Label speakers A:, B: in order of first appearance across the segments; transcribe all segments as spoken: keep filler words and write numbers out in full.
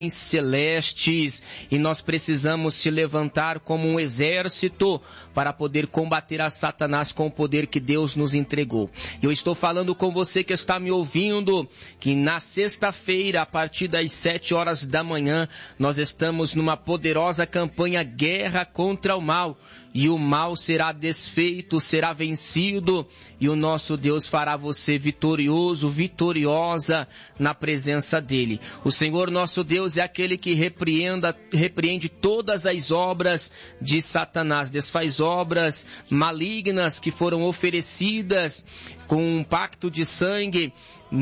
A: celestes, e nós precisamos se levantar como um exército para poder combater a Satanás com o poder que Deus nos entregou. Eu estou falando com você que está me ouvindo, que na sexta-feira, a partir das sete horas da manhã, nós estamos numa poderosa campanha Guerra contra o Mal. E o mal será desfeito, será vencido, e o nosso Deus fará você vitorioso, vitoriosa na presença dele. O Senhor nosso Deus é aquele que repreenda, repreende todas as obras de Satanás, desfaz obras malignas que foram oferecidas com um pacto de sangue,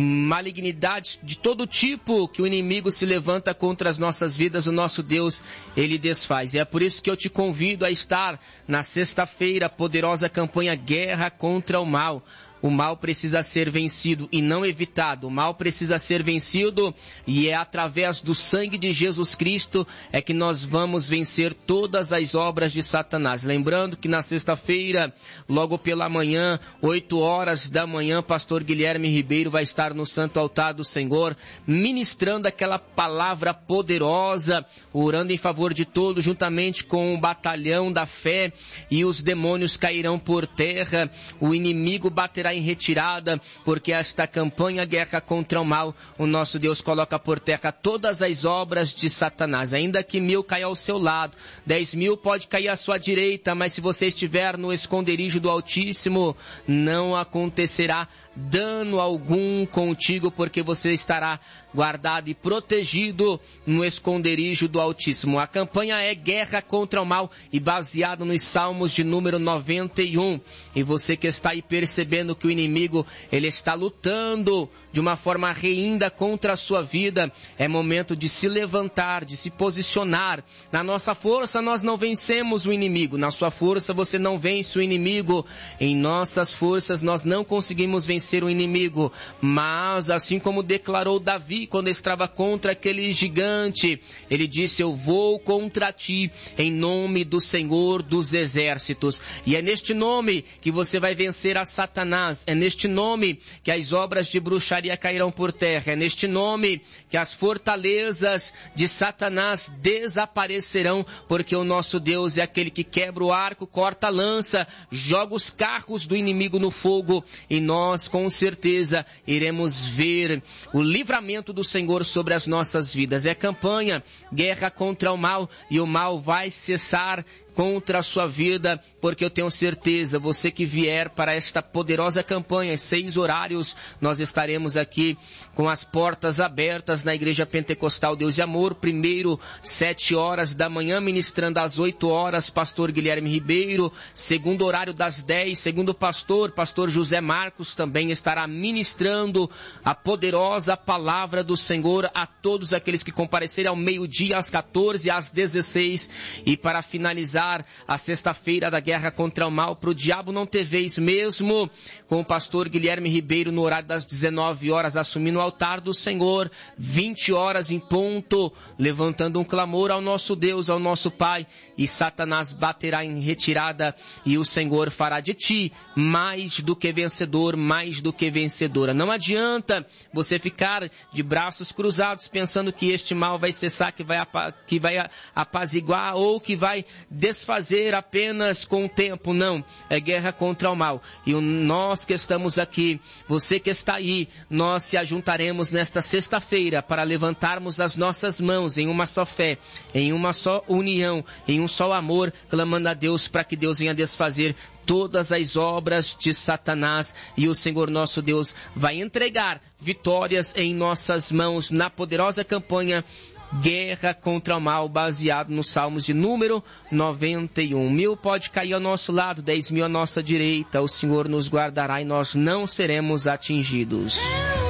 A: malignidade de todo tipo que o inimigo se levanta contra as nossas vidas, o nosso Deus, ele desfaz. E é por isso que eu te convido a estar na sexta-feira, poderosa campanha Guerra contra o Mal. O mal precisa ser vencido e não evitado. O mal precisa ser vencido e é através do sangue de Jesus Cristo é que nós vamos vencer todas as obras de Satanás. Lembrando que na sexta-feira, logo pela manhã, oito horas da manhã, pastor Guilherme Ribeiro vai estar no Santo Altar do Senhor, ministrando aquela palavra poderosa, orando em favor de todos, juntamente com o batalhão da fé, e os demônios cairão por terra, o inimigo baterá em retirada, porque esta campanha Guerra contra o Mal, o nosso Deus coloca por terra todas as obras de Satanás. Ainda que mil caia ao seu lado, dez mil pode cair à sua direita, mas se você estiver no esconderijo do Altíssimo, não acontecerá dano algum contigo, porque você estará guardado e protegido no esconderijo do Altíssimo. A campanha é Guerra contra o Mal e baseado nos Salmos de número noventa e um. E você que está aí percebendo que o inimigo, ele está lutando de uma forma reinda contra a sua vida, é momento de se levantar, de se posicionar. Na nossa força nós não vencemos o inimigo, na sua força você não vence o inimigo, em nossas forças nós não conseguimos vencer o inimigo, mas assim como declarou Davi quando estava contra aquele gigante, ele disse: eu vou contra ti em nome do Senhor dos Exércitos. E é neste nome que você vai vencer a Satanás, é neste nome que as obras de bruxaria cairão por terra, é neste nome que as fortalezas de Satanás desaparecerão, porque o nosso Deus é aquele que quebra o arco, corta a lança, joga os carros do inimigo no fogo, e nós com certeza iremos ver o livramento do Senhor sobre as nossas vidas. É campanha Guerra contra o Mal, e o mal vai cessar contra a sua vida, porque eu tenho certeza, você que vier para esta poderosa campanha, seis horários, nós estaremos aqui com as portas abertas na Igreja Pentecostal Deus e Amor. Primeiro, sete horas da manhã, ministrando às oito horas, pastor Guilherme Ribeiro. Segundo horário das dez, segundo pastor, pastor José Marcos também estará ministrando a poderosa palavra do Senhor a todos aqueles que comparecerem ao meio-dia, às quatorze, às dezesseis, e para finalizar a sexta-feira da Guerra contra o Mal, para o diabo não ter vez mesmo, com o pastor Guilherme Ribeiro no horário das dezenove horas, assumindo o altar do Senhor, vinte horas em ponto, levantando um clamor ao nosso Deus, ao nosso Pai, e Satanás baterá em retirada, e o Senhor fará de ti mais do que vencedor, mais do que vencedora. Não adianta você ficar de braços cruzados pensando que este mal vai cessar, que vai, que vai apaziguar ou que vai desfazer apenas com o tempo. Não, é guerra contra o mal. E nós que estamos aqui, você que está aí, nós se ajuntaremos nesta sexta-feira para levantarmos as nossas mãos em uma só fé, em uma só união, em um só amor, clamando a Deus para que Deus venha desfazer todas as obras de Satanás, e o Senhor nosso Deus vai entregar vitórias em nossas mãos na poderosa campanha Guerra contra o Mal, baseado nos Salmos de número noventa e um. Mil pode cair ao nosso lado, dez mil à nossa direita, o Senhor nos guardará e nós não seremos atingidos.